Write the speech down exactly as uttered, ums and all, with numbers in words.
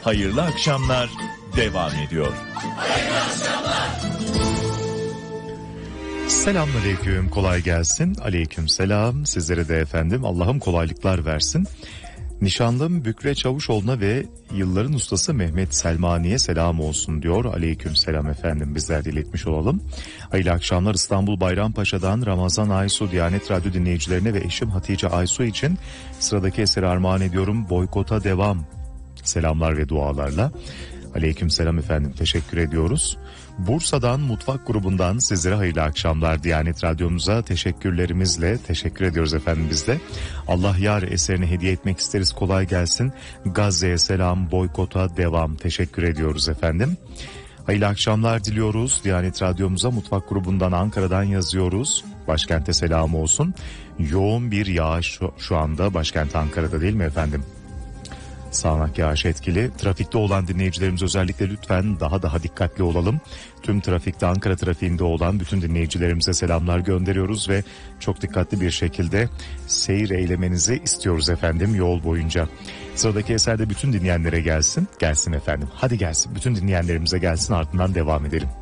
hayırlı akşamlar devam ediyor. Hayırlı akşamlar. Selamünaleyküm, kolay gelsin. Aleykümselam. Sizlere de efendim Allah'ım kolaylıklar versin. Nişanlım Bükre Çavuşoğlu'na ve yılların ustası Mehmet Selmani'ye selam olsun diyor. Aleykümselam efendim, bizler de iletmiş olalım. Hayırlı akşamlar. İstanbul Bayrampaşa'dan Ramazan Aysu Diyanet Radyo dinleyicilerine ve eşim Hatice Aysu için sıradaki eseri armağan ediyorum. Boykota devam. Selamlar ve dualarla. Aleykümselam efendim, teşekkür ediyoruz. Bursa'dan Mutfak grubundan sizlere hayırlı akşamlar. Diyanet Radyomuza teşekkürlerimizle teşekkür ediyoruz efendim biz de. Allah yar eserini hediye etmek isteriz, kolay gelsin. Gazze'ye selam, boykota devam. Teşekkür ediyoruz efendim. Hayırlı akşamlar diliyoruz. Diyanet Radyomuza Mutfak grubundan Ankara'dan yazıyoruz. Başkente selam olsun. Yoğun bir yağış şu, şu anda başkent Ankara'da, değil mi efendim? Sağanak yağış etkili. Trafikte olan dinleyicilerimiz özellikle lütfen daha daha dikkatli olalım. Tüm trafikte, Ankara trafiğinde olan bütün dinleyicilerimize selamlar gönderiyoruz ve çok dikkatli bir şekilde seyir eylemenizi istiyoruz efendim yol boyunca. Sıradaki eser de bütün dinleyenlere gelsin. Gelsin efendim. Hadi gelsin. Bütün dinleyenlerimize gelsin, ardından devam edelim.